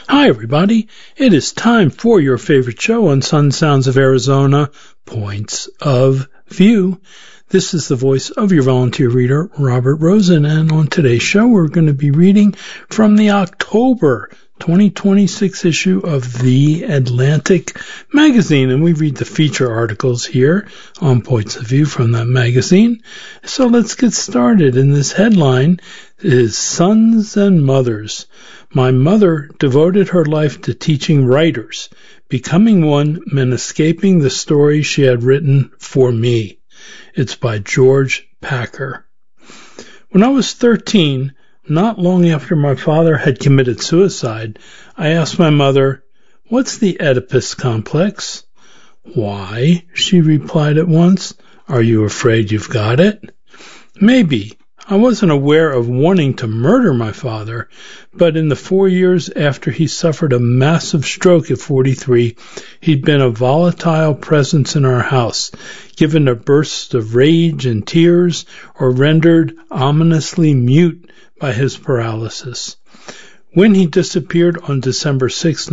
Hi, everybody. It is time for your favorite show on Sun Sounds of Arizona, Points of View. This is the voice of your volunteer reader, Robert Rosen, and on today's show, we're going to be reading from the October 2026 issue of The Atlantic magazine, and we read the feature articles here on Points of View from that magazine. So let's get started. And this headline is Sons and Mothers. My mother devoted her life to teaching writers. Becoming one meant escaping the story she had written for me. It's by George Packer. When I was 13, not long after my father had committed suicide, I asked my mother, "What's the Oedipus complex?" "Why?" she replied at once. "Are you afraid you've got it?" Maybe. I wasn't aware of wanting to murder my father, but in the 4 years after he suffered a massive stroke at 43, he'd been a volatile presence in our house, given to bursts of rage and tears, or rendered ominously mute by his paralysis. When he disappeared on December 6,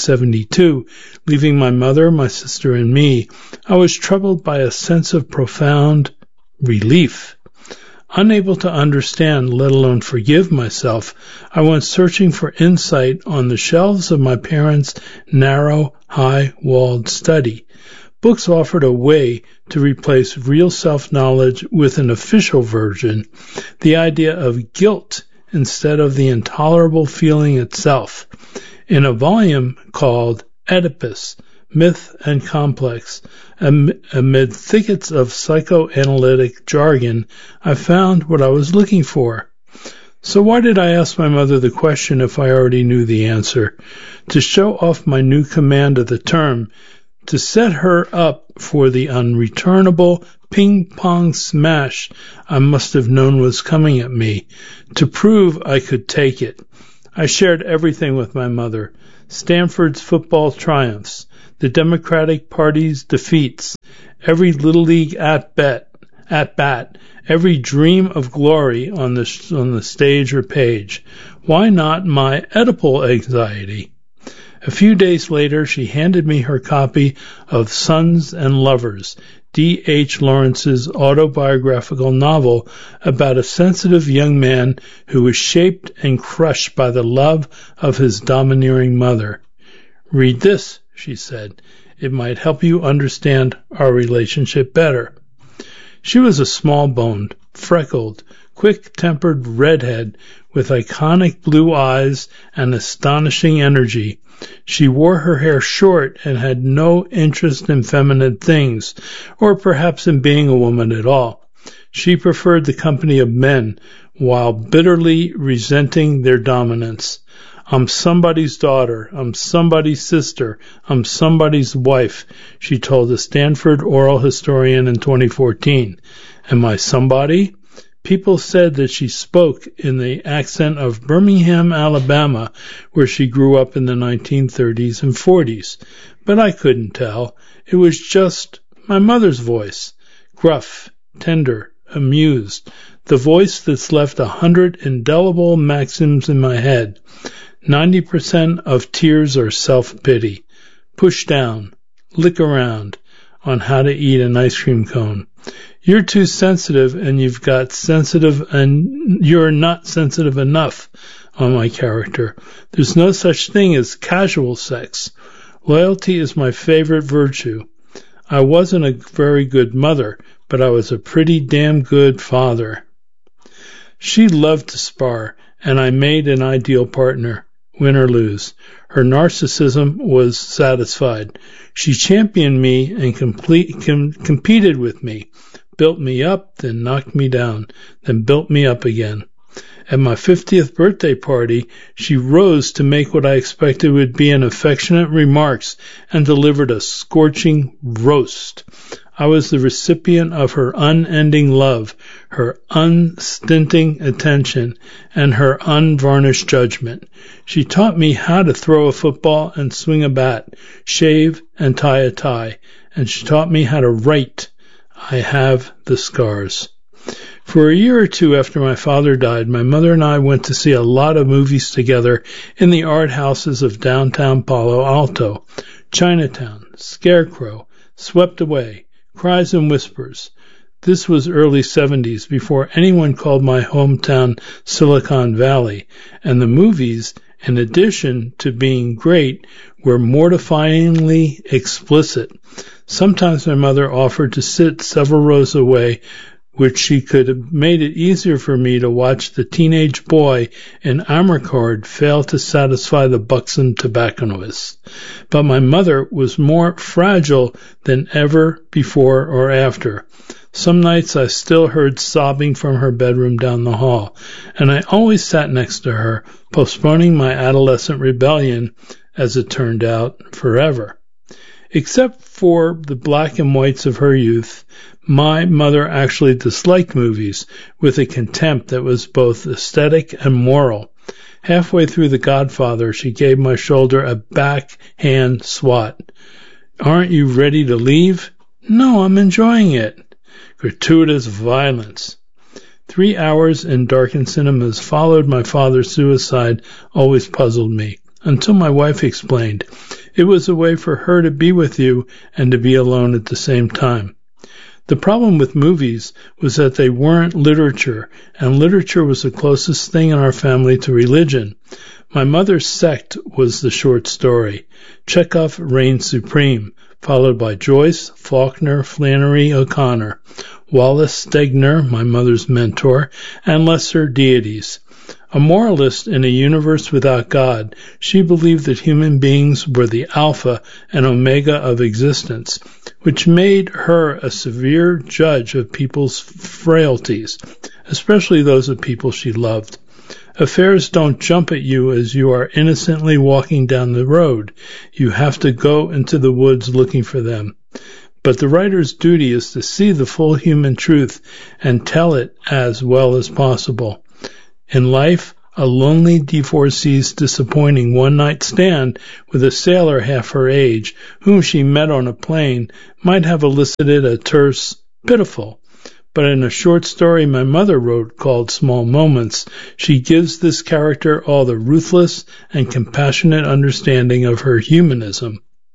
1972, leaving my mother, my sister, and me, I was troubled by a sense of profound relief. Unable to understand, let alone forgive myself, I went searching for insight on the shelves of my parents' narrow, high-walled study. Books offered a way to replace real self-knowledge with an official version, the idea of guilt instead of the intolerable feeling itself. In a volume called Oedipus, Myth and Complex, amid thickets of psychoanalytic jargon, I found what I was looking for. So why did I ask my mother the question if I already knew the answer? To show off my new command of the term, to set her up for the unreturnable ping-pong smash I must have known was coming at me, to prove I could take it. I shared everything with my mother. Stanford's football triumphs, the Democratic Party's defeats, every Little League at-bat, every dream of glory on the stage or page. Why not my Oedipal anxiety? A few days later, she handed me her copy of Sons and Lovers, D.H. Lawrence's autobiographical novel about a sensitive young man who was shaped and crushed by the love of his domineering mother. "Read this," she said. "It might help you understand our relationship better." She was a small-boned, freckled, quick-tempered redhead with iconic blue eyes and astonishing energy. She wore her hair short and had no interest in feminine things, or perhaps in being a woman at all. She preferred the company of men, while bitterly resenting their dominance. "I'm somebody's daughter, I'm somebody's sister, I'm somebody's wife," she told a Stanford oral historian in 2014. Am I somebody? People said that she spoke in the accent of Birmingham, Alabama, where she grew up in the 1930s and 40s. But I couldn't tell. It was just my mother's voice. Gruff, tender, amused. The voice that's left 100 indelible maxims in my head. 90% of tears are self-pity. Push down, lick around on how to eat an ice cream cone. You're too sensitive and you've got sensitive and you're not sensitive enough on my character. There's no such thing as casual sex. Loyalty is my favorite virtue. I wasn't a very good mother, but I was a pretty damn good father. She loved to spar, and I made an ideal partner, win or lose. Her narcissism was satisfied. She championed me and competed with me. Built me up, then knocked me down, then built me up again. At my 50th birthday party, she rose to make what I expected would be an affectionate remarks and delivered a scorching roast. I was the recipient of her unending love, her unstinting attention, and her unvarnished judgment. She taught me how to throw a football and swing a bat, shave and tie a tie, and she taught me how to write. I have the scars. For a year or two after my father died, my mother and I went to see a lot of movies together in the art houses of downtown Palo Alto. Chinatown, Scarecrow, Swept Away, Cries and Whispers. This was early 70s, before anyone called my hometown Silicon Valley, and the movies, in addition to being great, were mortifyingly explicit. Sometimes my mother offered to sit several rows away, which she could have made it easier for me to watch the teenage boy in Amarcord fail to satisfy the buxom tobacconist. But my mother was more fragile than ever before or after. Some nights I still heard sobbing from her bedroom down the hall, and I always sat next to her, postponing my adolescent rebellion, as it turned out, forever. Except for the black and whites of her youth, my mother actually disliked movies with a contempt that was both aesthetic and moral. Halfway through The Godfather, she gave my shoulder a backhand swat. "Aren't you ready to leave?" "No, I'm enjoying it." Gratuitous violence. 3 hours in darkened cinemas followed my father's suicide always puzzled me, until my wife explained. It was a way for her to be with you and to be alone at the same time. The problem with movies was that they weren't literature, and literature was the closest thing in our family to religion. My mother's sect was the short story. Chekhov reigned supreme, followed by Joyce, Faulkner, Flannery O'Connor, Wallace Stegner, my mother's mentor, and lesser deities. A moralist in a universe without God, she believed that human beings were the alpha and omega of existence, which made her a severe judge of people's frailties, especially those of people she loved. Affairs don't jump at you as you are innocently walking down the road. You have to go into the woods looking for them. But the writer's duty is to see the full human truth and tell it as well as possible. In life, a lonely divorcee's disappointing one-night stand with a sailor half her age, whom she met on a plane, might have elicited a terse, pitiful. But in a short story my mother wrote called Small Moments, she gives this character all the ruthless and compassionate understanding of her humanism.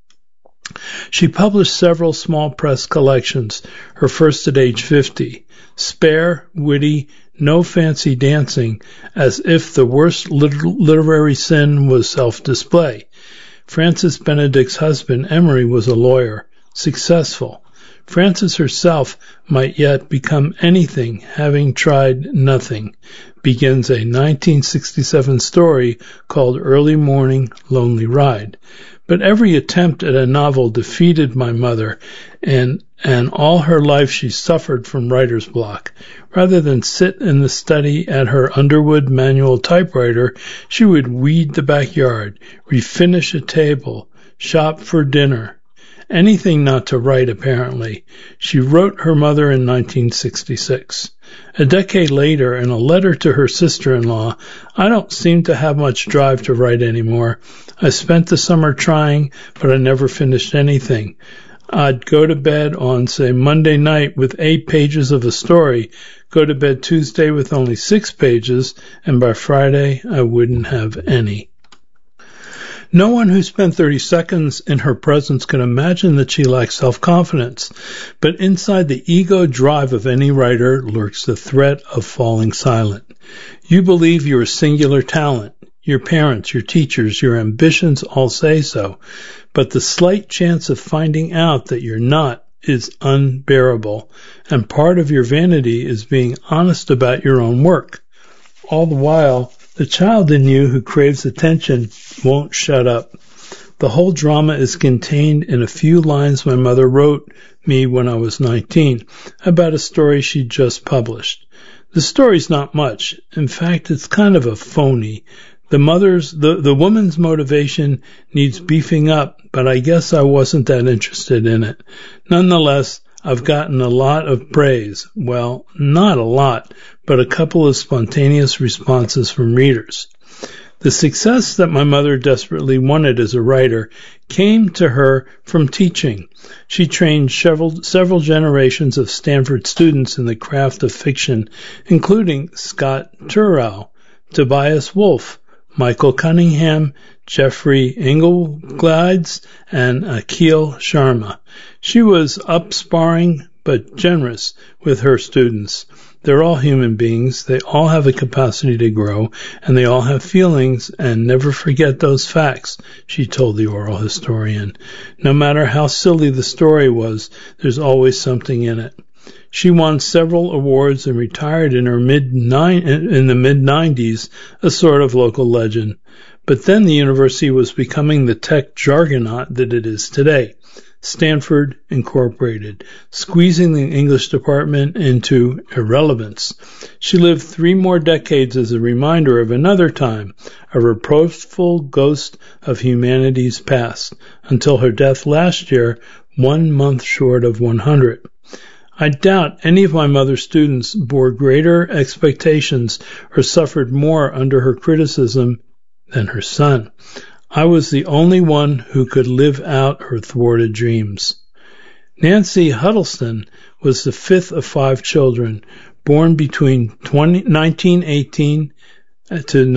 She published several small press collections, her first at age 50. Spare, witty, no fancy dancing, as if the worst literary sin was self-display. Frances Benedict's husband, Emery, was a lawyer, successful. Frances herself might yet become anything, having tried nothing, begins a 1967 story called Early Morning, Lonely Ride. But every attempt at a novel defeated my mother, and all her life she suffered from writer's block. Rather than sit in the study at her Underwood manual typewriter, she would weed the backyard, refinish a table, shop for dinner. Anything not to write, apparently. She wrote her mother in 1966. A decade later, in a letter to her sister-in-law, "I don't seem to have much drive to write anymore. I spent the summer trying, but I never finished anything. I'd go to bed on, say, Monday night with 8 pages of a story, go to bed Tuesday with only 6 pages, and by Friday I wouldn't have any." No one who spent 30 seconds in her presence can imagine that she lacks self-confidence, but inside the ego drive of any writer lurks the threat of falling silent. You believe you're a singular talent. Your parents, your teachers, your ambitions all say so, but the slight chance of finding out that you're not is unbearable, and part of your vanity is being honest about your own work. All the while, the child in you who craves attention won't shut up. The whole drama is contained in a few lines my mother wrote me when I was 19 about a story she just published. The story's not much. In fact, it's kind of a phony. The woman's motivation needs beefing up, but I guess I wasn't that interested in it. Nonetheless, I've gotten a lot of praise. Well, not a lot, but a couple of spontaneous responses from readers. The success that my mother desperately wanted as a writer came to her from teaching. She trained several generations of Stanford students in the craft of fiction, including Scott Turow, Tobias Wolff, Michael Cunningham, Jeffrey Ingelglides, and Akhil Sharma. She was upsparing but generous with her students. They're all human beings. They all have a capacity to grow, and they all have feelings, and never forget those facts, she told the oral historian. No matter how silly the story was, there's always something in it. She won several awards and retired in the mid-90s, a sort of local legend. But then the university was becoming the tech juggernaut that it is today. Stanford Incorporated, squeezing the English department into irrelevance. She lived 3 more decades as a reminder of another time, a reproachful ghost of humanity's past, until her death last year, 1 month short of 100. I doubt any of my mother's students bore greater expectations or suffered more under her criticism than her son. I was the only one who could live out her thwarted dreams. Nancy Huddleston was the 5th of 5 children, born between 1918 to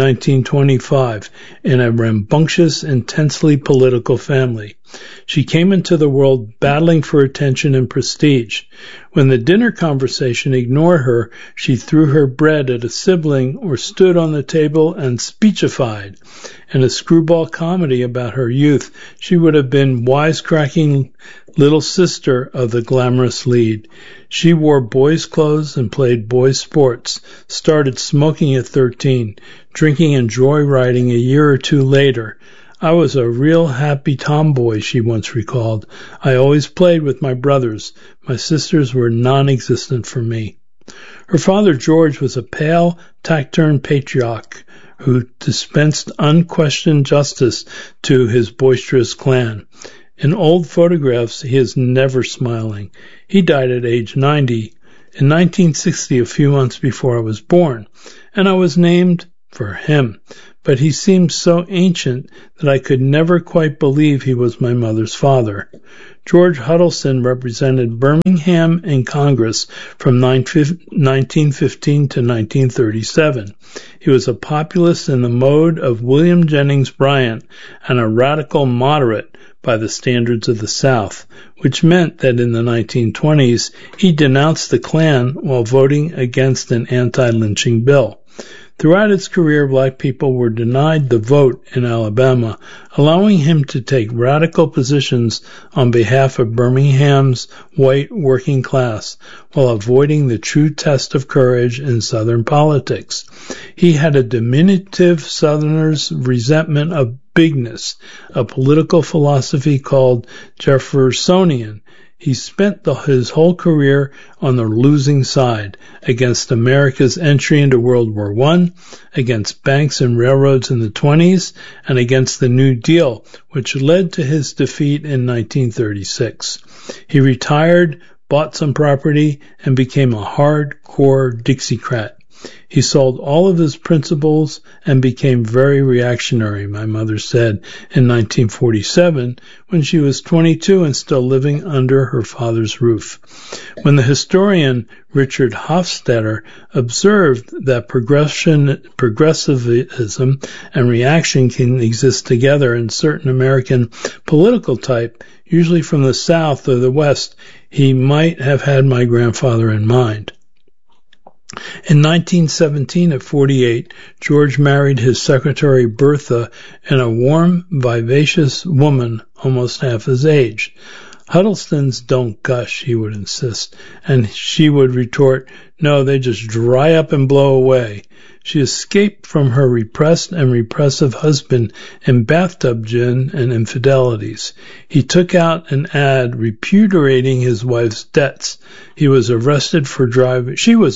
1925 in a rambunctious, intensely political family. She came into the world battling for attention and prestige. When the dinner conversation ignored her, she threw her bread at a sibling or stood on the table and speechified. In a screwball comedy about her youth, she would have been wisecracking little sister of the glamorous lead. She wore boys' clothes and played boys' sports, started smoking at 13, drinking and joyriding a year or 2 later. I was a real happy tomboy, she once recalled. I always played with my brothers. My sisters were non-existent for me. Her father, George, was a pale, taciturn patriarch who dispensed unquestioned justice to his boisterous clan. In old photographs, he is never smiling. He died at age 90 in 1960, a few months before I was born, and I was named for him. But he seemed so ancient that I could never quite believe he was my mother's father. George Huddleston represented Birmingham in Congress from 1915 to 1937. He was a populist in the mode of William Jennings Bryan and a radical moderate by the standards of the South, which meant that in the 1920s he denounced the Klan while voting against an anti-lynching bill. Throughout his career, black people were denied the vote in Alabama, allowing him to take radical positions on behalf of Birmingham's white working class, while avoiding the true test of courage in Southern politics. He had a diminutive Southerner's resentment of bigness, a political philosophy called Jeffersonian. He spent his whole career on the losing side, against America's entry into World War I, against banks and railroads in the 20s, and against the New Deal, which led to his defeat in 1936. He retired, bought some property, and became a hardcore Dixiecrat. He sold all of his principles and became very reactionary, my mother said in 1947, when she was 22 and still living under her father's roof. When the historian Richard Hofstadter observed that progressivism and reaction can exist together in certain American political type, usually from the South or the West, he might have had my grandfather in mind. In 1917, at 48, George married his secretary Bertha and a warm, vivacious woman almost half his age. Huddlestons don't gush, he would insist, and she would retort, no, they just dry up and blow away. She escaped from her repressed and repressive husband in bathtub gin and infidelities. He took out an ad repudiating his wife's debts. She was arrested for driving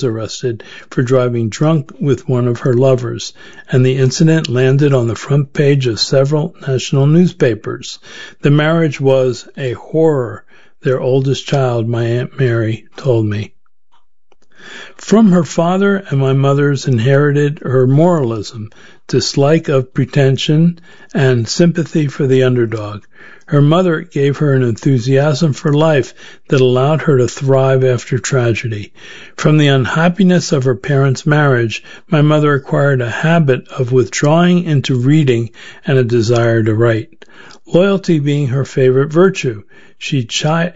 drunk with one of her lovers, and the incident landed on the front page of several national newspapers. The marriage was a horror, their oldest child, my Aunt Mary, told me. From her father and my mother's inherited her moralism, dislike of pretension, and sympathy for the underdog. Her mother gave her an enthusiasm for life that allowed her to thrive after tragedy. From the unhappiness of her parents' marriage, my mother acquired a habit of withdrawing into reading and a desire to write. Loyalty being her favorite virtue, she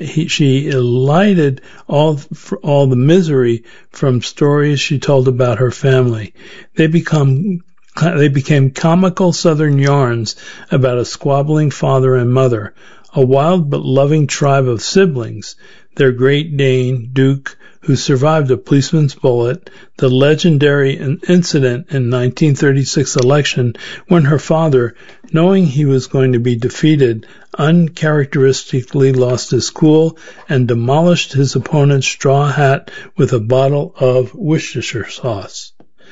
elided all the misery from stories she told about her family. They became comical Southern yarns about a squabbling father and mother, a wild but loving tribe of siblings, their Great Dane, Duke, who survived a policeman's bullet, the legendary incident in 1936 election when her father, knowing he was going to be defeated, uncharacteristically lost his cool and demolished his opponent's straw hat with a bottle of Worcestershire sauce.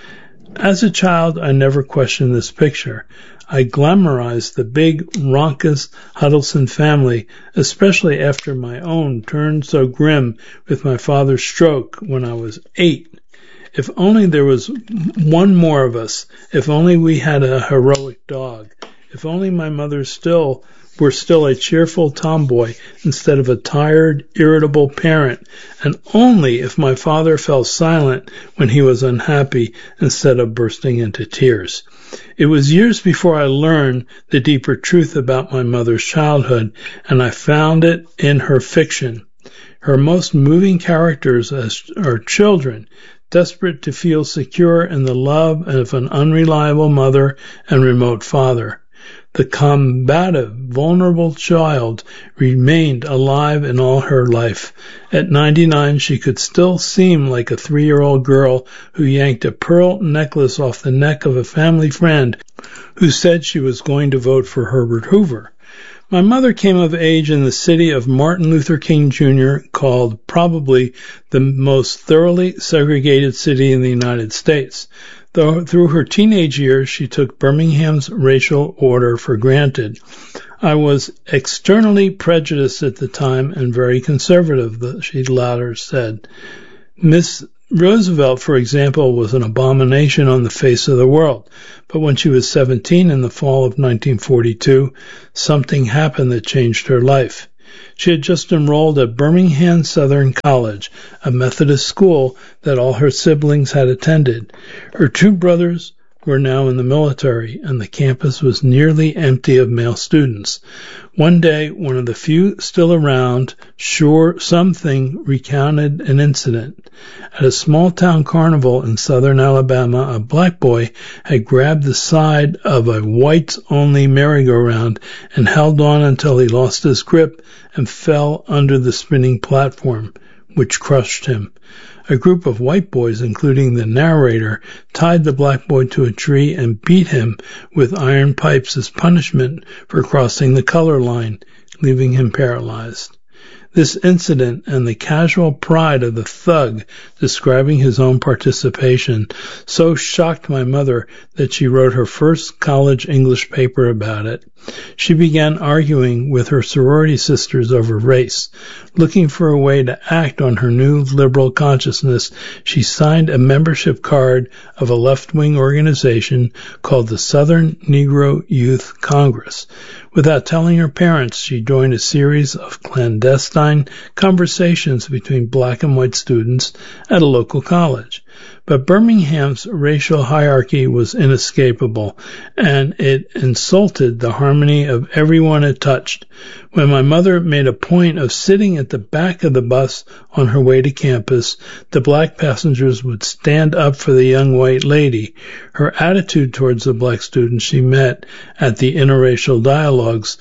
As a child, I never questioned this picture. I glamorized the big, raucous Huddleston family, especially after my own turned so grim with my father's stroke when I was 8. If only there was one more of us. If only we had a heroic dog. If only my mother were still a cheerful tomboy instead of a tired, irritable parent, and only if my father fell silent when he was unhappy instead of bursting into tears. It was years before I learned the deeper truth about my mother's childhood, and I found it in her fiction. Her most moving characters are children, desperate to feel secure in the love of an unreliable mother and remote father. The combative, vulnerable child remained alive in all her life. At 99, she could still seem like a 3-year-old girl who yanked a pearl necklace off the neck of a family friend who said she was going to vote for Herbert Hoover. My mother came of age in the city of Martin Luther King Jr., called probably the most thoroughly segregated city in the United States. Though through her teenage years she took Birmingham's racial order for granted. I was externally prejudiced at the time and very conservative, she later said. Miss Roosevelt, for example, was an abomination on the face of the world. But when she was 17 in the fall of 1942, something happened that changed her life. She had just enrolled at Birmingham Southern College, a Methodist school that all her siblings had attended. Her 2 brothers were now in the military, and the campus was nearly empty of male students. One day, one of the few still around, sure something, recounted an incident. At a small-town carnival in southern Alabama, a black boy had grabbed the side of a whites-only merry-go-round and held on until he lost his grip and fell under the spinning platform, which crushed him. A group of white boys, including the narrator, tied the black boy to a tree and beat him with iron pipes as punishment for crossing the color line, leaving him paralyzed. This incident and the casual pride of the thug describing his own participation so shocked my mother that she wrote her first college English paper about it. She began arguing with her sorority sisters over race. Looking for a way to act on her new liberal consciousness, she signed a membership card of a left-wing organization called the Southern Negro Youth Congress. Without telling her parents, she joined a series of clandestine conversations between black and white students at a local college. But Birmingham's racial hierarchy was inescapable, and it insulted the harmony of everyone it touched. When my mother made a point of sitting at the back of the bus on her way to campus, the black passengers would stand up for the young white lady. Her attitude towards the black students she met at the interracial dialogues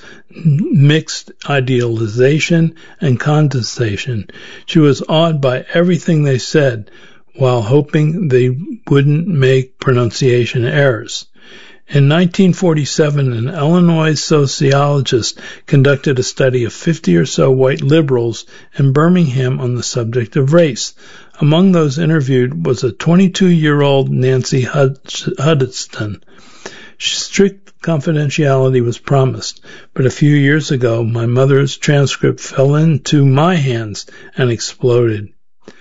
mixed idealization and condescension. She was awed by everything they said, while hoping they wouldn't make pronunciation errors. In 1947, an Illinois sociologist conducted a study of 50 or so white liberals in Birmingham on the subject of race. Among those interviewed was a 22-year-old Nancy Huddleston. Strict confidentiality was promised, but a few years ago, my mother's transcript fell into my hands and exploded.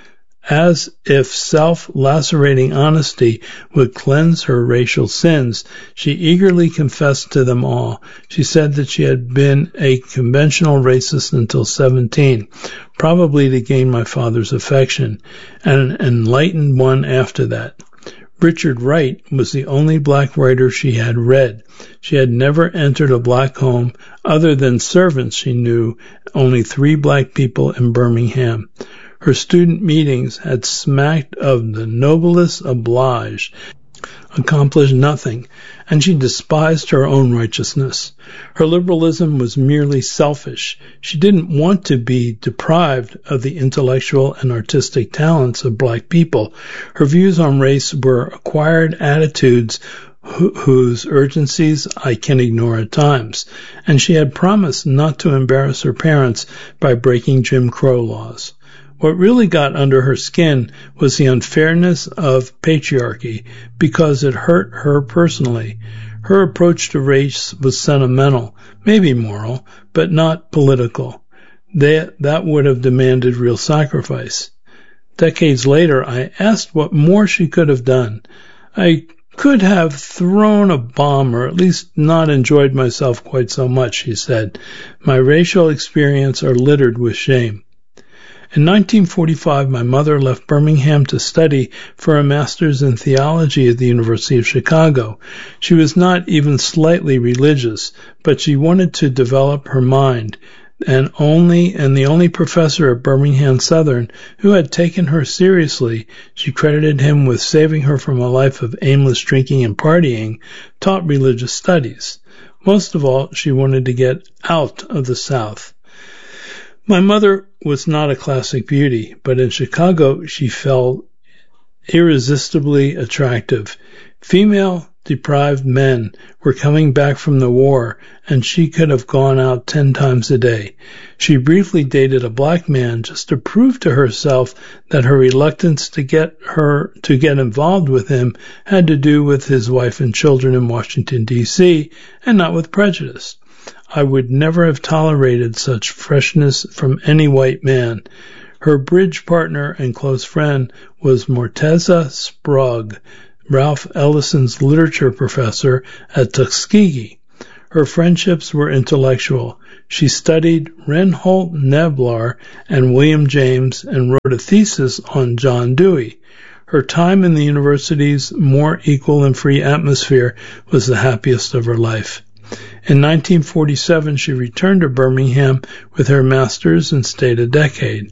As if self-lacerating honesty would cleanse her racial sins, she eagerly confessed to them all. She said that she had been a conventional racist until 17, probably to gain my father's affection, and an enlightened one after that. Richard Wright was the only black writer she had read. She had never entered a black home. Other than servants, she knew only 3 black people in Birmingham. Her student meetings had smacked of the noblesse oblige, accomplished nothing, and she despised her own righteousness. Her liberalism was merely selfish. She didn't want to be deprived of the intellectual and artistic talents of black people. Her views on race were acquired attitudes whose urgencies I can ignore at times, and she had promised not to embarrass her parents by breaking Jim Crow laws. What really got under her skin was the unfairness of patriarchy, because it hurt her personally. Her approach to race was sentimental, maybe moral, but not political. That would have demanded real sacrifice. Decades later, I asked what more she could have done. I could have thrown a bomb, or at least not enjoyed myself quite so much, she said. My racial experience are littered with shame. In 1945, my mother left Birmingham to study for a master's in theology at the University of Chicago. She was not even slightly religious, but she wanted to develop her mind, and the only professor at Birmingham Southern who had taken her seriously, she credited him with saving her from a life of aimless drinking and partying, taught religious studies. Most of all, she wanted to get out of the South. My mother was not a classic beauty, but in Chicago she felt irresistibly attractive. Female-deprived men were coming back from the war, and she could have gone out 10 times a day. She briefly dated a black man just to prove to herself that her reluctance to get involved with him had to do with his wife and children in Washington, D.C., and not with prejudice. I would never have tolerated such freshness from any white man. Her bridge partner and close friend was Morteza Sprague, Ralph Ellison's literature professor at Tuskegee. Her friendships were intellectual. She studied Reinhold Neblar and William James and wrote a thesis on John Dewey. Her time in the university's more equal and free atmosphere was the happiest of her life. In 1947, she returned to Birmingham with her master's and stayed a decade.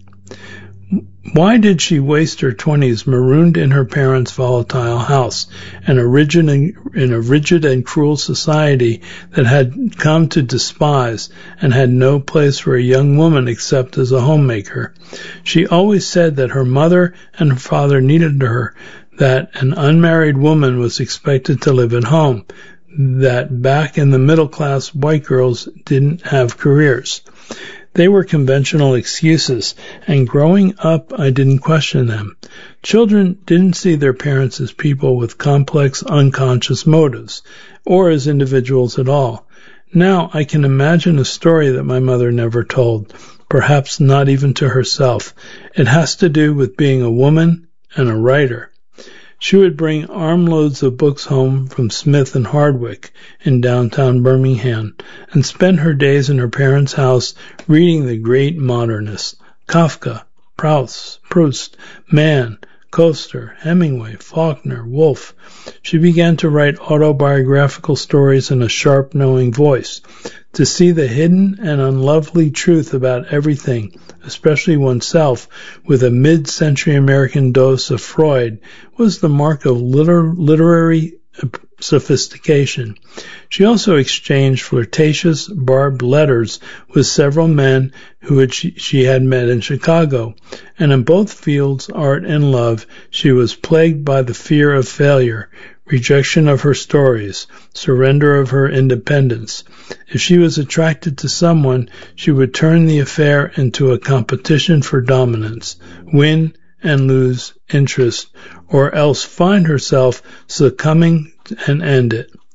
Why did she waste her 20s marooned in her parents' volatile house in a rigid and cruel society that had come to despise and had no place for a young woman except as a homemaker? She always said that her mother and her father needed her, that an unmarried woman was expected to live at home, that back in the middle class, white girls didn't have careers. They were conventional excuses, and growing up, I didn't question them. Children didn't see their parents as people with complex, unconscious motives, or as individuals at all. Now I can imagine a story that my mother never told, perhaps not even to herself. It has to do with being a woman and a writer. She would bring armloads of books home from Smith and Hardwick in downtown Birmingham and spend her days in her parents' house reading the great modernists, Kafka, Proust, Mann, Koester, Hemingway, Faulkner, Woolf. She began to write autobiographical stories in a sharp, knowing voice. To see the hidden and unlovely truth about everything, especially oneself, with a mid-century American dose of Freud, was the mark of literary sophistication. She also exchanged flirtatious, barbed letters with several men who she had met in Chicago, and in both fields, art and love, she was plagued by the fear of failure, rejection of her stories, surrender of her independence. If she was attracted to someone, she would turn the affair into a competition for dominance, win and lose interest, or else find herself succumbing and end it.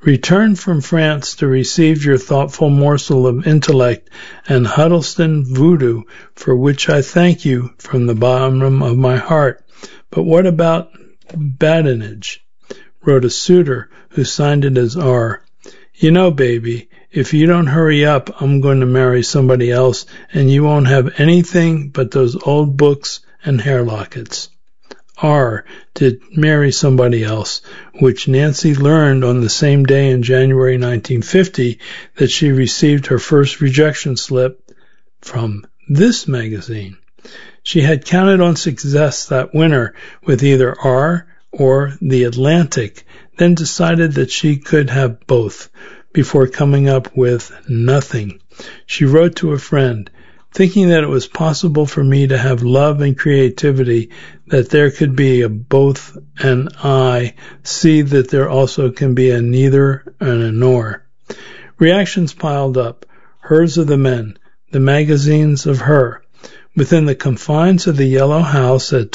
Returned from France to receive your thoughtful morsel of intellect and Huddleston voodoo, for which I thank you from the bottom of my heart. But what about badinage? Wrote a suitor who signed it as R. You know, baby, if you don't hurry up, I'm going to marry somebody else, and you won't have anything but those old books and hair lockets. R. to marry somebody else, which Nancy learned on the same day in January 1950 that she received her first rejection slip from this magazine. She had counted on success that winter with either R or The Atlantic, then decided that she could have both before coming up with nothing. She wrote to a friend, thinking that it was possible for me to have love and creativity, that there could be a both and I see that there also can be a neither and a nor. Reactions piled up, hers of the men, the magazines of her. Within the confines of the Yellow House at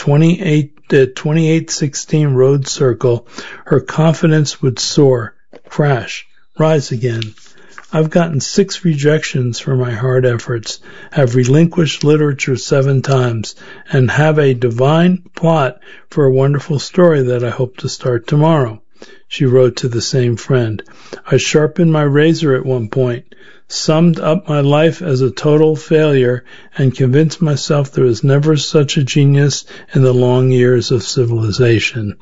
2816 Road Circle, her confidence would soar, crash, rise again. I've gotten 6 rejections for my hard efforts, have relinquished literature 7 times, and have a divine plot for a wonderful story that I hope to start tomorrow. She wrote to the same friend. I sharpened my razor at one point, summed up my life as a total failure, and convinced myself there was never such a genius in the long years of civilization.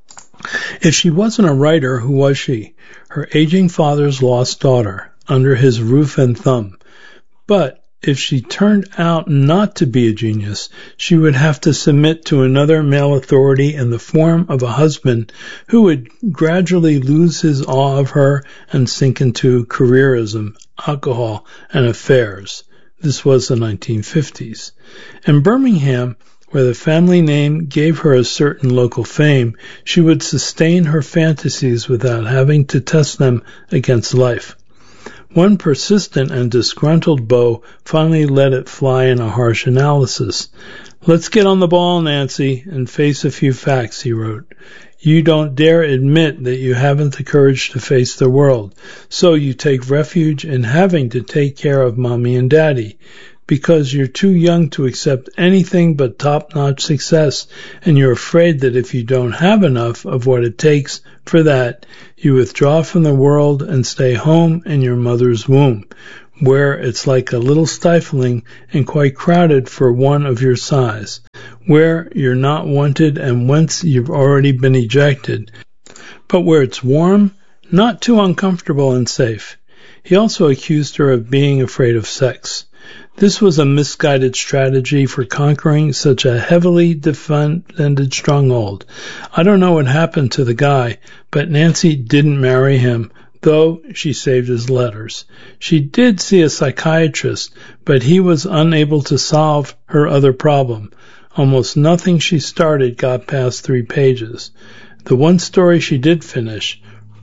If she wasn't a writer, who was she? Her aging father's lost daughter, under his roof and thumb. But if she turned out not to be a genius, she would have to submit to another male authority in the form of a husband who would gradually lose his awe of her and sink into careerism, alcohol, and affairs. This was the 1950s. In Birmingham, where the family name gave her a certain local fame, she would sustain her fantasies without having to test them against life. One persistent and disgruntled beau finally let it fly in a harsh analysis. Let's get on the ball, Nancy, and face a few facts, he wrote. You don't dare admit that you haven't the courage to face the world, so you take refuge in having to take care of Mommy and Daddy, because you're too young to accept anything but top-notch success, and you're afraid that if you don't have enough of what it takes for that, you withdraw from the world and stay home in your mother's womb, where it's like a little stifling and quite crowded for one of your size, where you're not wanted and whence you've already been ejected, but where it's warm, not too uncomfortable and safe. He also accused her of being afraid of sex. This was a misguided strategy for conquering such a heavily defended stronghold. I don't know what happened to the guy, but Nancy didn't marry him, though she saved his letters. She did see a psychiatrist, but he was unable to solve her other problem. Almost nothing she started got past 3 pages. The one story she did finish,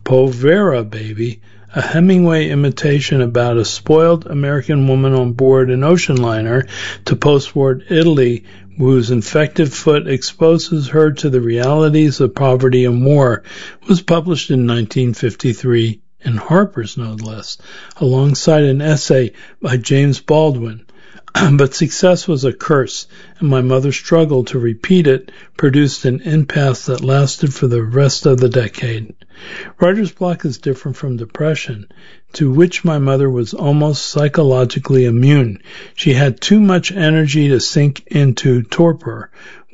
Povera Baby, a Hemingway imitation about a spoiled American woman on board an ocean liner to post-war Italy whose infected foot exposes her to the realities of poverty and war, was published in 1953 in Harper's, no less, alongside an essay by James Baldwin. But success was a curse, and my mother's struggle to repeat it produced an impasse that lasted for the rest of the decade. Writer's block is different from depression, to which my mother was almost psychologically immune. She had too much energy to sink into torpor,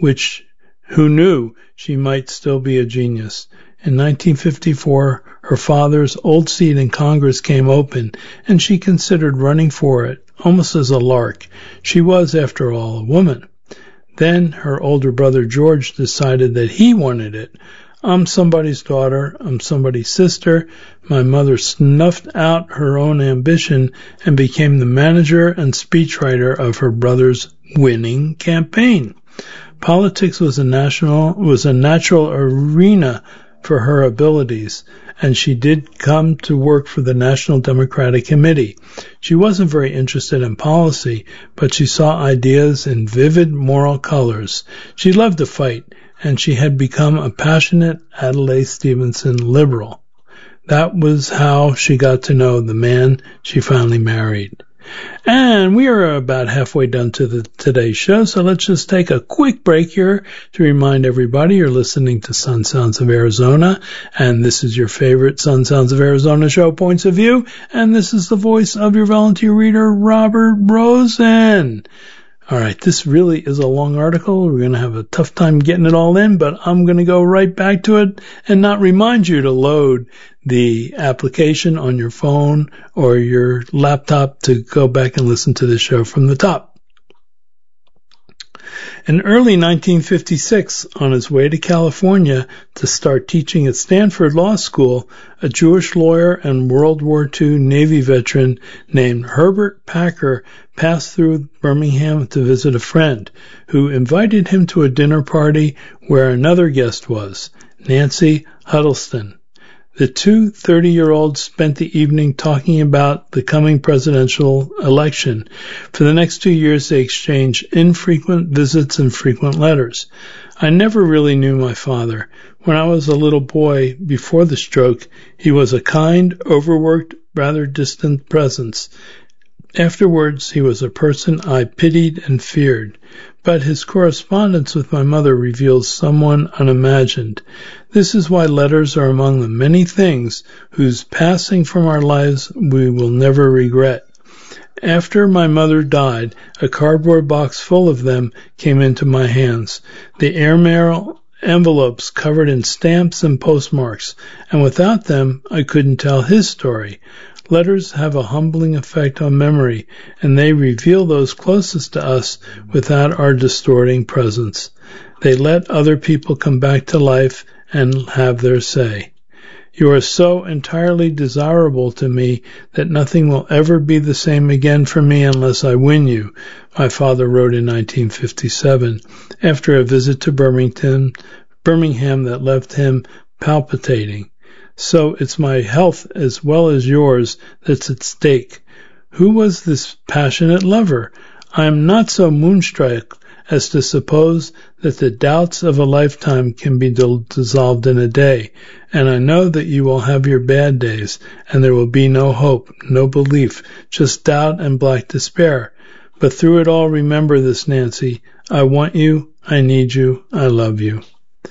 who knew she might still be a genius. In 1954, her father's old seat in Congress came open, and she considered running for it, almost as a lark. She was, after all, a woman. Then her older brother George decided that he wanted it. I'm somebody's daughter, I'm somebody's sister. My mother snuffed out her own ambition and became the manager and speechwriter of her brother's winning campaign. Politics was a natural arena for her abilities, and she did come to work for the National Democratic Committee. She wasn't very interested in policy, but she saw ideas in vivid moral colors. She loved to fight, and she had become a passionate Adlai Stevenson liberal. That was how she got to know the man she finally married. And we are about halfway done to today's show, so let's just take a quick break here to remind everybody you're listening to Sun Sounds of Arizona, and this is your favorite Sun Sounds of Arizona show, Points of View, and this is the voice of your volunteer reader, Robert Rosen. All right, this really is a long article. We're going to have a tough time getting it all in, but I'm going to go right back to it and not remind you to load the application on your phone or your laptop to go back and listen to the show from the top. In early 1956, on his way to California to start teaching at Stanford Law School, a Jewish lawyer and World War II Navy veteran named Herbert Packer passed through Birmingham to visit a friend, who invited him to a dinner party where another guest was, Nancy Huddleston. The two 30-year-olds spent the evening talking about the coming presidential election. For the next 2 years, they exchanged infrequent visits and frequent letters. I never really knew my father. When I was a little boy, before the stroke, he was a kind, overworked, rather distant presence. Afterwards, he was a person I pitied and feared, but his correspondence with my mother reveals someone unimagined. This is why letters are among the many things whose passing from our lives we will never regret. After my mother died, a cardboard box full of them came into my hands. The airmail envelopes covered in stamps and postmarks, and without them I couldn't tell his story. Letters have a humbling effect on memory, and they reveal those closest to us without our distorting presence. They let other people come back to life and have their say. You are so entirely desirable to me that nothing will ever be the same again for me unless I win you, my father wrote in 1957, after a visit to Birmingham that left him palpitating. So it's my health as well as yours that's at stake. Who was this passionate lover? I am not so moonstruck as to suppose that the doubts of a lifetime can be dissolved in a day, and I know that you will have your bad days, and there will be no hope, no belief, just doubt and black despair. But through it all, remember this, Nancy. I want you, I need you, I love you.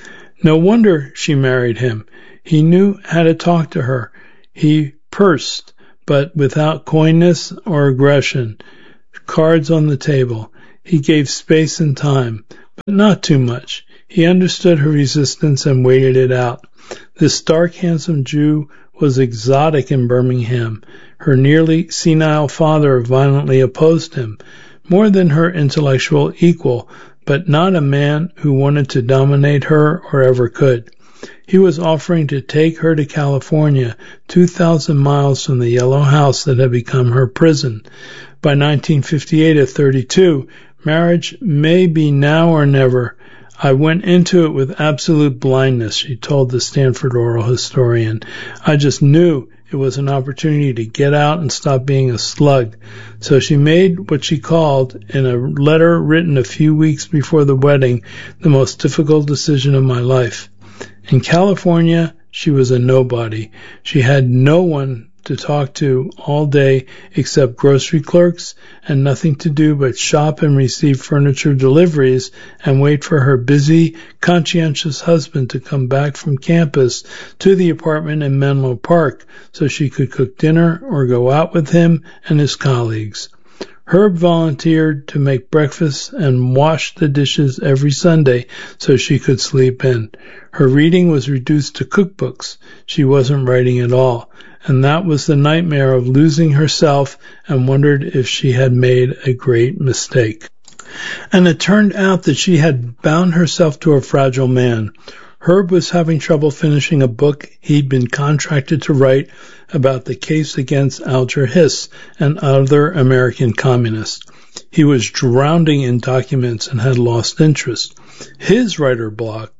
No wonder she married him. He knew how to talk to her. He pursed, but without coyness or aggression. Cards on the table. He gave space and time, but not too much. He understood her resistance and waited it out. This dark, handsome Jew was exotic in Birmingham. Her nearly senile father violently opposed him, more than her intellectual equal, but not a man who wanted to dominate her or ever could. He was offering to take her to California, 2,000 miles from the yellow house that had become her prison. By 1958, at 32, marriage may be now or never. I went into it with absolute blindness, she told the Stanford oral historian. I just knew it was an opportunity to get out and stop being a slug. So she made what she called, in a letter written a few weeks before the wedding, the most difficult decision of my life. In California, she was a nobody. She had no one to talk to all day except grocery clerks, and nothing to do but shop and receive furniture deliveries and wait for her busy, conscientious husband to come back from campus to the apartment in Menlo Park so she could cook dinner or go out with him and his colleagues. Herb volunteered to make breakfast and wash the dishes every Sunday so she could sleep in. Her reading was reduced to cookbooks. She wasn't writing at all, and that was the nightmare of losing herself, and wondered if she had made a great mistake. And it turned out that she had bound herself to a fragile man. Herb was having trouble finishing a book he'd been contracted to write about the case against Alger Hiss and other American communists. He was drowning in documents and had lost interest. His writer's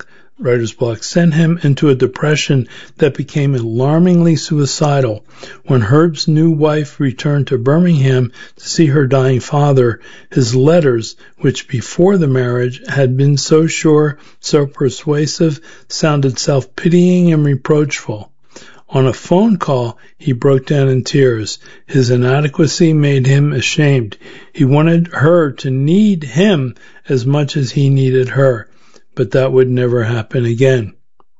block sent him into a depression that became alarmingly suicidal. When Herb's new wife returned to Birmingham to see her dying father, his letters, which before the marriage had been so sure, so persuasive, sounded self-pitying and reproachful. On a phone call, he broke down in tears. His inadequacy made him ashamed. He wanted her to need him as much as he needed her, but that would never happen again.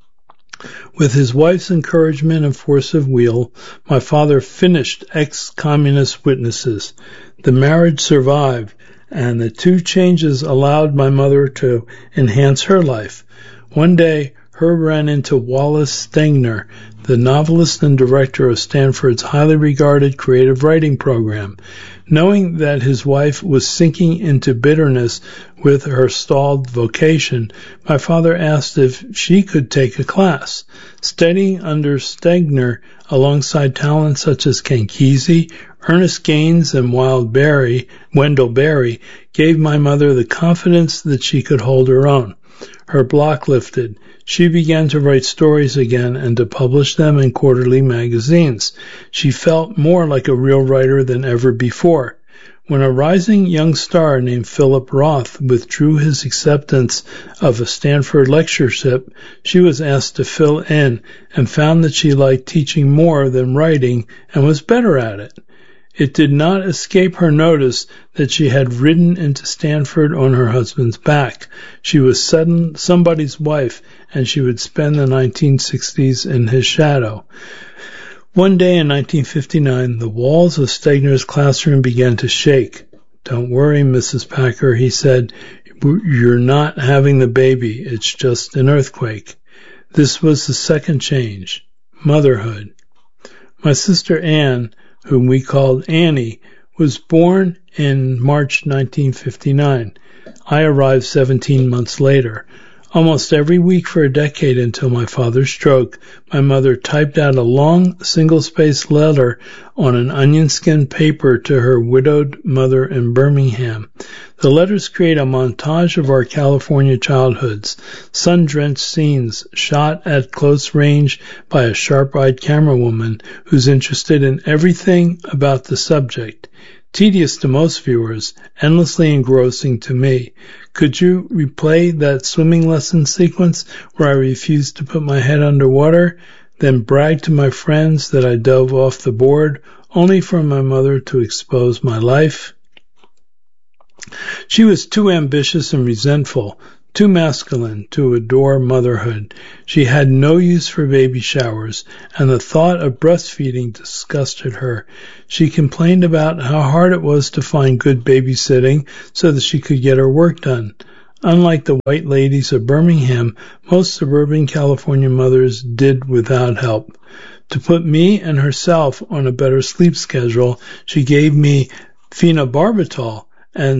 With his wife's encouragement and force of will, my father finished Ex-Communist Witnesses. The marriage survived, and the two changes allowed my mother to enhance her life. One day, Herb ran into Wallace Stegner, the novelist and director of Stanford's highly regarded creative writing program. Knowing that his wife was sinking into bitterness with her stalled vocation, my father asked if she could take a class. Studying under Stegner alongside talents such as Ken Kesey, Ernest Gaines, and Wendell Berry gave my mother the confidence that she could hold her own. Her block lifted. She began to write stories again and to publish them in quarterly magazines. She felt more like a real writer than ever before. When a rising young star named Philip Roth withdrew his acceptance of a Stanford lectureship, she was asked to fill in and found that she liked teaching more than writing and was better at it. It did not escape her notice that she had ridden into Stanford on her husband's back. She was somebody's wife, and she would spend the 1960s in his shadow. One day in 1959, the walls of Stegner's classroom began to shake. "Don't worry, Mrs. Packer," he said. "You're not having the baby. It's just an earthquake." This was the second change, motherhood. My sister Anne, whom we called Annie, was born in March 1959. I arrived 17 months later. Almost every week for a decade until my father's stroke, my mother typed out a long, single-spaced letter on an onion-skin paper to her widowed mother in Birmingham. The letters create a montage of our California childhoods, sun-drenched scenes shot at close range by a sharp-eyed camerawoman who's interested in everything about the subject. Tedious to most viewers, endlessly engrossing to me. Could you replay that swimming lesson sequence where I refused to put my head underwater, then bragged to my friends that I dove off the board, only for my mother to expose my life? She was too ambitious and resentful, too masculine to adore motherhood. She had no use for baby showers, and the thought of breastfeeding disgusted her. She complained about how hard it was to find good babysitting so that she could get her work done. Unlike the white ladies of Birmingham, most suburban California mothers did without help. To put me and herself on a better sleep schedule, she gave me phenobarbital and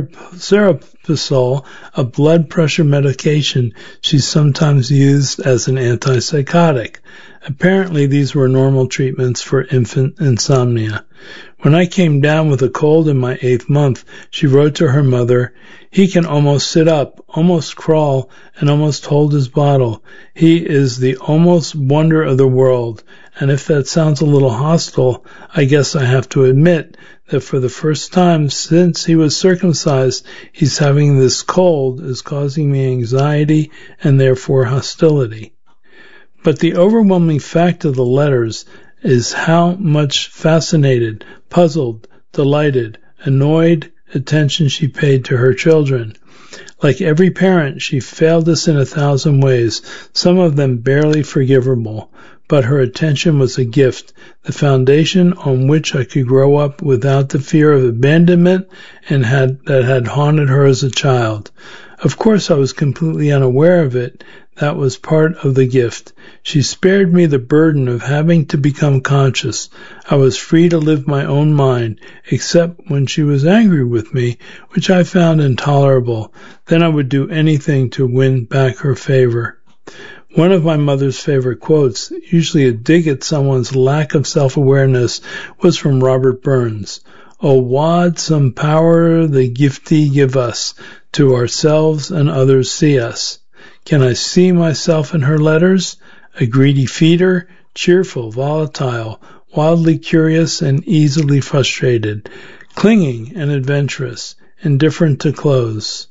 serapazole, a blood pressure medication she sometimes used as an antipsychotic. Apparently these were normal treatments for infant insomnia. When I came down with a cold in my 8th month, she wrote to her mother, "He can almost sit up, almost crawl, and almost hold his bottle. He is the almost wonder of the world." And if that sounds a little hostile, I guess I have to admit that for the first time since he was circumcised, he's having this cold is causing me anxiety and therefore hostility. But the overwhelming fact of the letters is how much fascinated, puzzled, delighted, annoyed attention she paid to her children. Like every parent, she failed us in 1,000 ways, some of them barely forgivable. But her attention was a gift, the foundation on which I could grow up without the fear of abandonment that had haunted her as a child. Of course, I was completely unaware of it. That was part of the gift. She spared me the burden of having to become conscious. I was free to live my own mind, except when she was angry with me, which I found intolerable. Then I would do anything to win back her favor. One of my mother's favorite quotes, usually a dig at someone's lack of self-awareness, was from Robert Burns. "O wad some power the giftie give us, to ourselves and others see us." Can I see myself in her letters? A greedy feeder, cheerful, volatile, wildly curious and easily frustrated, clinging and adventurous, indifferent to clothes.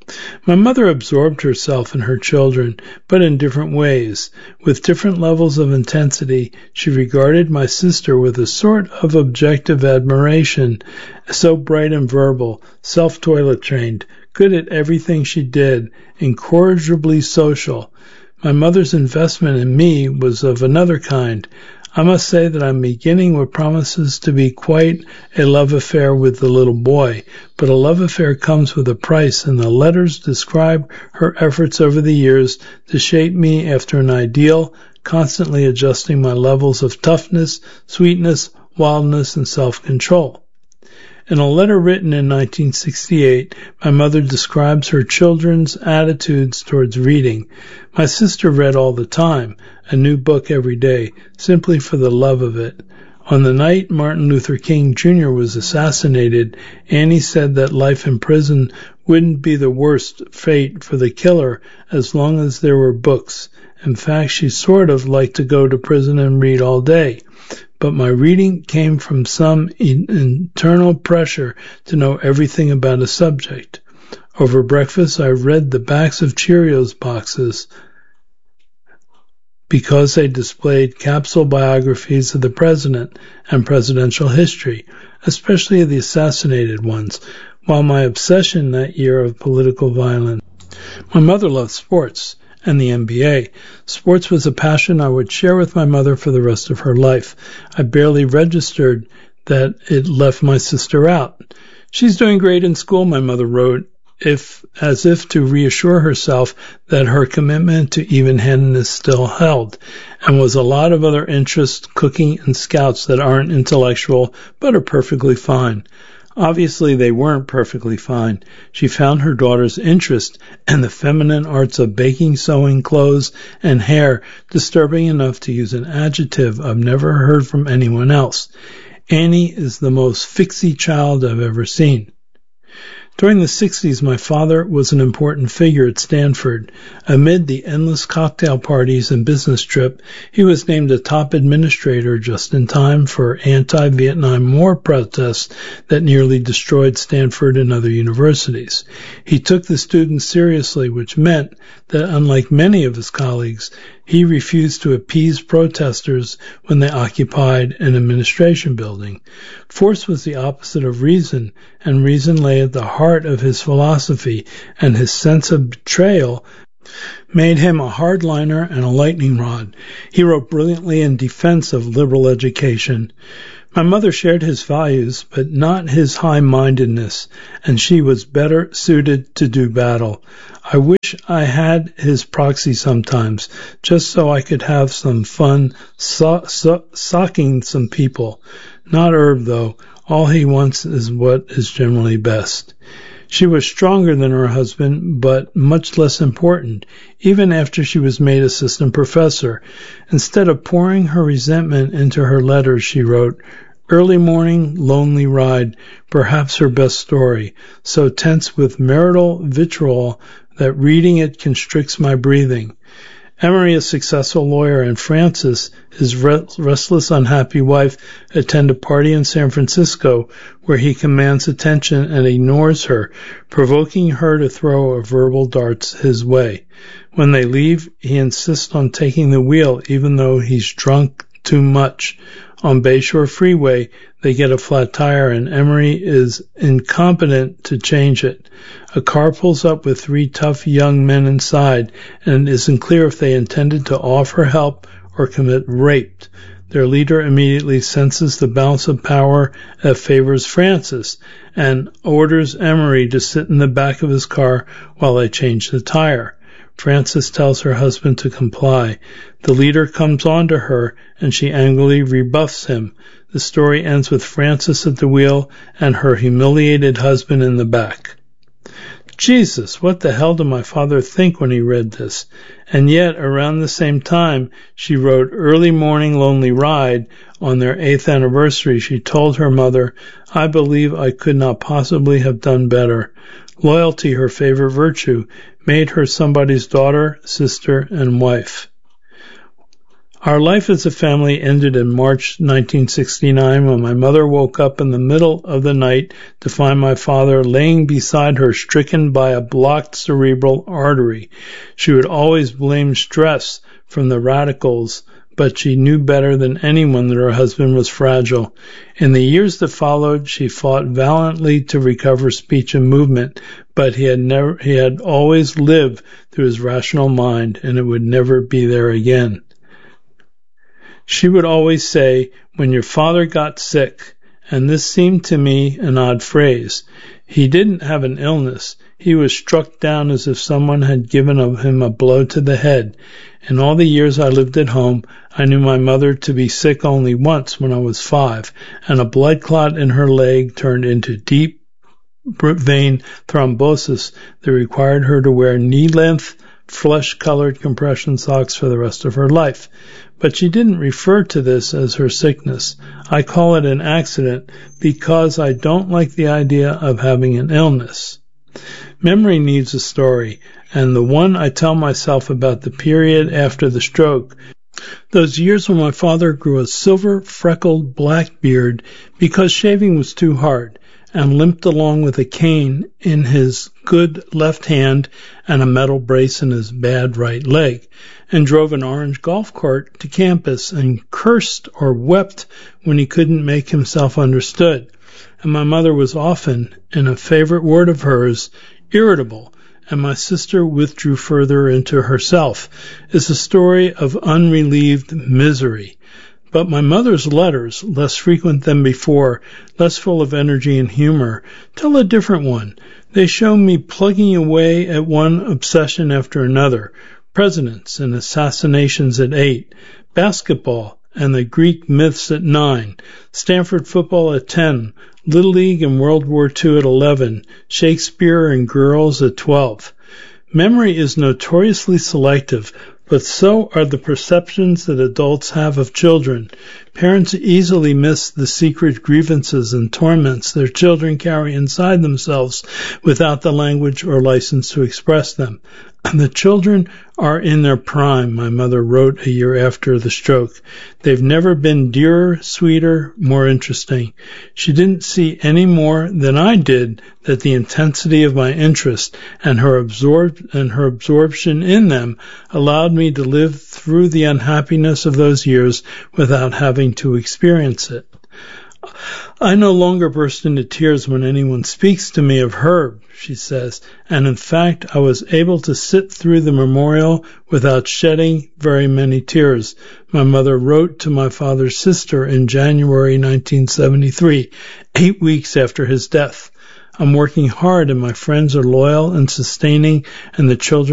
My mother absorbed herself and her children, but in different ways. With different levels of intensity, she regarded my sister with a sort of objective admiration, so bright and verbal, self-toilet trained, good at everything she did, incorrigibly social. My mother's investment in me was of another kind. I must say that I'm beginning what promises to be quite a love affair with the little boy, but a love affair comes with a price, and the letters describe her efforts over the years to shape me after an ideal, constantly adjusting my levels of toughness, sweetness, wildness, and self-control. In a letter written in 1968, my mother describes her children's attitudes towards reading. My sister read all the time, a new book every day, simply for the love of it. On the night Martin Luther King Jr. was assassinated, Annie said that life in prison wouldn't be the worst fate for the killer as long as there were books. In fact, she sort of liked to go to prison and read all day. But my reading came from some internal pressure to know everything about a subject. Over breakfast, I read the backs of Cheerios boxes because they displayed capsule biographies of the president and presidential history, especially the assassinated ones, while my obsession that year of political violence. My mother loved sports and the NBA. Sports was a passion I would share with my mother for the rest of her life. I barely registered that it left my sister out. She's doing great in school, my mother wrote, as if to reassure herself that her commitment to even-handedness still held, and was a lot of other interests, cooking and scouts that aren't intellectual but are perfectly fine. Obviously, they weren't perfectly fine. She found her daughter's interest in the feminine arts of baking, sewing, clothes, and hair disturbing enough to use an adjective I've never heard from anyone else. Annie is the most fixie child I've ever seen. During the 60s, my father was an important figure at Stanford. Amid the endless cocktail parties and business trip, he was named a top administrator just in time for anti-Vietnam War protests that nearly destroyed Stanford and other universities. He took the students seriously, which meant that, unlike many of his colleagues, he refused to appease protesters when they occupied an administration building. Force was the opposite of reason, and reason lay at the heart of his philosophy, and his sense of betrayal made him a hardliner and a lightning rod. He wrote brilliantly in defense of liberal education. My mother shared his values, but not his high-mindedness, and she was better suited to do battle. I wish I had his proxy sometimes, just so I could have some fun socking some people. Not Herb, though. All he wants is what is generally best. She was stronger than her husband, but much less important, even after she was made assistant professor. Instead of pouring her resentment into her letters, she wrote, "Early morning, lonely ride, perhaps her best story, so tense with marital vitriol that reading it constricts my breathing." Emery, a successful lawyer, and Francis, his restless, unhappy wife, attend a party in San Francisco where he commands attention and ignores her, provoking her to throw a verbal darts his way. When they leave, he insists on taking the wheel even though he's drunk too much. On Bayshore Freeway, they get a flat tire and Emery is incompetent to change it. A car pulls up with 3 tough young men inside, and it isn't clear if they intended to offer help or commit rape. Their leader immediately senses the balance of power that favors Francis and orders Emery to sit in the back of his car while they change the tire. Frances tells her husband to comply. The leader comes on to her, and she angrily rebuffs him. The story ends with Frances at the wheel and her humiliated husband in the back. Jesus, what the hell did my father think when he read this? And yet, around the same time she wrote Early Morning Lonely Ride on their 8th anniversary, she told her mother, "I believe I could not possibly have done better." Loyalty, her favorite virtue, made her somebody's daughter, sister, and wife. Our life as a family ended in March 1969 when my mother woke up in the middle of the night to find my father laying beside her, stricken by a blocked cerebral artery. She would always blame stress from the radicals, but she knew better than anyone that her husband was fragile. In the years that followed, she fought valiantly to recover speech and movement, but he had always lived through his rational mind, and it would never be there again. She would always say, "When your father got sick," and this seemed to me an odd phrase. He didn't have an illness. He was struck down as if someone had given him a blow to the head. In all the years I lived at home, I knew my mother to be sick only once when I was 5, and a blood clot in her leg turned into deep vein thrombosis that required her to wear knee-length, flesh-colored compression socks for the rest of her life. But she didn't refer to this as her sickness. I call it an accident because I don't like the idea of having an illness. Memory needs a story, and the one I tell myself about the period after the stroke, those years when my father grew a silver freckled black beard because shaving was too hard, and limped along with a cane in his good left hand and a metal brace in his bad right leg, and drove an orange golf cart to campus and cursed or wept when he couldn't make himself understood. And my mother was often, in a favorite word of hers, irritable, and my sister withdrew further into herself, is a story of unrelieved misery. But my mother's letters, less frequent than before, less full of energy and humor, tell a different one. They show me plugging away at one obsession after another, presidents and assassinations at 8, basketball and the Greek myths at 9, Stanford football at 10, Little League and World War II at 11, Shakespeare and girls at 12. Memory is notoriously selective, but so are the perceptions that adults have of children. Parents easily miss the secret grievances and torments their children carry inside themselves without the language or license to express them. The children are in their prime, my mother wrote a year after the stroke. They've never been dearer, sweeter, more interesting. She didn't see any more than I did that the intensity of my interest and her absorption in them allowed me to live through the unhappiness of those years without having to experience it. I no longer burst into tears when anyone speaks to me of Herb, she says, and in fact I was able to sit through the memorial without shedding very many tears. My mother wrote to my father's sister in January 1973, 8 weeks after his death. I'm working hard and my friends are loyal and sustaining, and the children